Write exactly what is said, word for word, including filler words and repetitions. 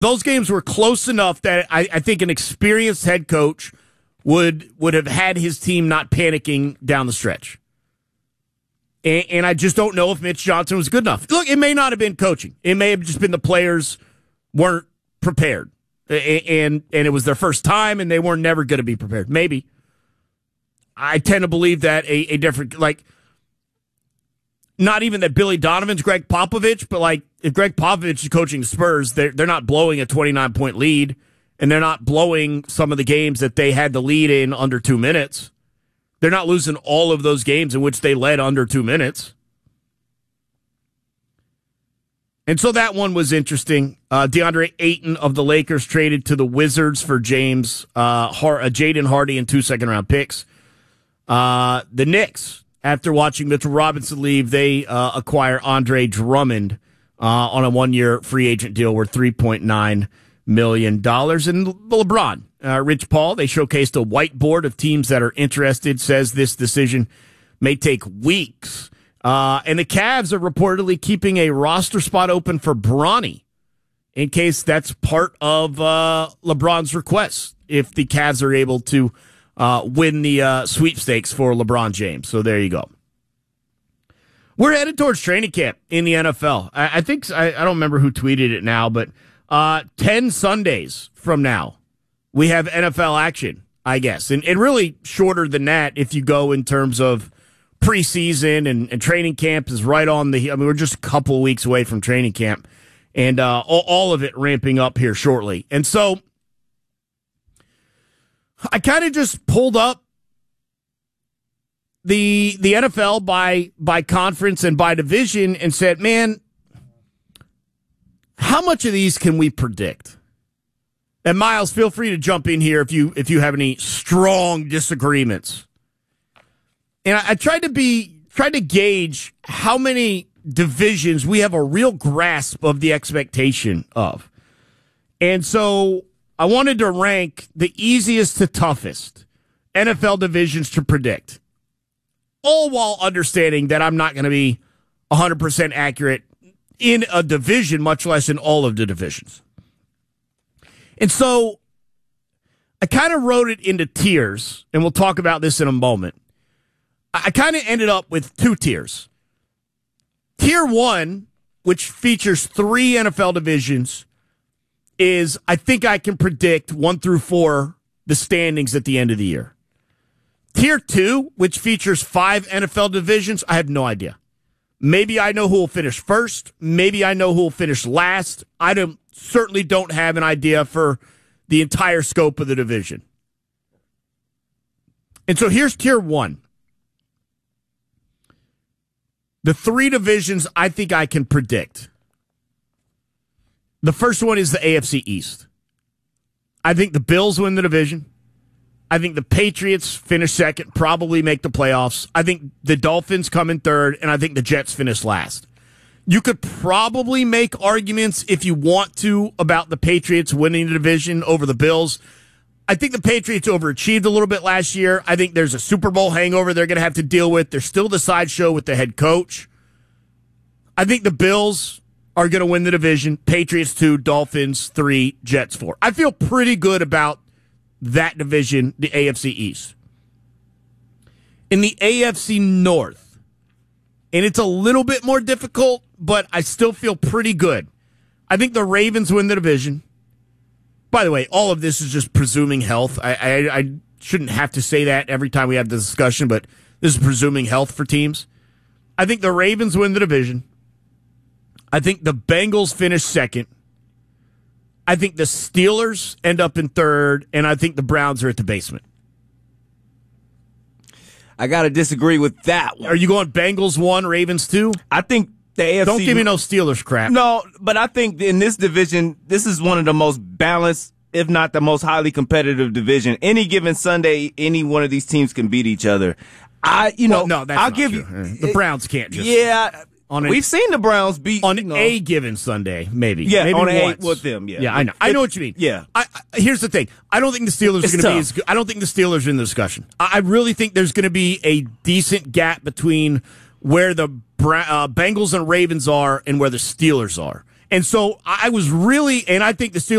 Those games were close enough that I, I think an experienced head coach would would have had his team not panicking down the stretch. And, and I just don't know if Mitch Johnson was good enough. Look, it may not have been coaching. It may have just been the players weren't prepared. And, and it was their first time, and they were never going to be prepared. Maybe. I tend to believe that a, a different, like, not even that Billy Donovan's Greg Popovich, but like if Greg Popovich is coaching the Spurs, they're, they're not blowing a twenty-nine point lead, and they're not blowing some of the games that they had the lead in under two minutes. They're not losing all of those games in which they led under two minutes. And so that one was interesting. Uh, DeAndre Ayton of the Lakers traded to the Wizards for James uh, Har- uh, Jaden Hardy and two second-round picks. Uh, the Knicks, after watching Mitchell Robinson leave, they uh, acquire Andre Drummond uh, on a one-year free agent deal worth three point nine million dollars. And LeBron, uh, Rich Paul, they showcased a whiteboard of teams that are interested, says this decision may take weeks. Uh, and the Cavs are reportedly keeping a roster spot open for Bronny in case that's part of uh, LeBron's request if the Cavs are able to uh, win the uh, sweepstakes for LeBron James. So there you go. We're headed towards training camp in the N F L. I, I think, I, I don't remember who tweeted it now, but uh, ten Sundays from now, we have N F L action, I guess. And, and really shorter than that if you go in terms of preseason and, and training camp is right on the, I mean, we're just a couple of weeks away from training camp and uh, all, all of it ramping up here shortly. And so I kind of just pulled up the the N F L by by conference and by division and said, man, how much of these can we predict? And Miles, feel free to jump in here if you if you have any strong disagreements. And I, I tried to be tried to gauge how many divisions we have a real grasp of the expectation of. And so I wanted to rank the easiest to toughest N F L divisions to predict, all while understanding that I'm not going to be one hundred percent accurate in a division, much less in all of the divisions. And so I kind of wrote it into tiers, and we'll talk about this in a moment. I kind of ended up with two tiers. Tier one, which features three N F L divisions, is I think I can predict one through four the standings at the end of the year. Tier two, which features five N F L divisions, I have no idea. Maybe I know who will finish first. Maybe I know who will finish last. I don't, certainly don't have an idea for the entire scope of the division. And so here's tier one. The three divisions I think I can predict. The first one is the A F C East. I think the Bills win the division. I think the Patriots finish second, probably make the playoffs. I think the Dolphins come in third, and I think the Jets finish last. You could probably make arguments if you want to about the Patriots winning the division over the Bills. I think the Patriots overachieved a little bit last year. I think there's a Super Bowl hangover they're going to have to deal with. They're still the sideshow with the head coach. I think the Bills are going to win the division. Patriots two, Dolphins three, Jets four. I feel pretty good about that division, the A F C East. In the A F C North, and it's a little bit more difficult, but I still feel pretty good. I think the Ravens win the division. By the way, all of this is just presuming health. I, I, I shouldn't have to say that every time we have this discussion, but this is presuming health for teams. I think the Ravens win the division. I think the Bengals finish second. I think the Steelers end up in third, and I think the Browns are at the basement. I got to disagree with that one. Are you going Bengals one, Ravens two? I think the A F C... Don't give me no Steelers crap. No, but I think in this division, this is one of the most balanced, if not the most highly competitive division. Any given Sunday, any one of these teams can beat each other. I, you know, well, no, that's I'll not give true. you the Browns can't just. Yeah. On an, We've seen the Browns beat on you know, a given Sunday, maybe. Yeah, maybe on once. a with them. Yeah, yeah, I know. I know what you mean. Yeah. I, I, here's the thing. I don't think the Steelers It's are going to be tough. as good. I don't think the Steelers are in the discussion. I, I really think there's going to be a decent gap between where the Bra- uh, Bengals and Ravens are and where the Steelers are. And so I was really, and I think the Steelers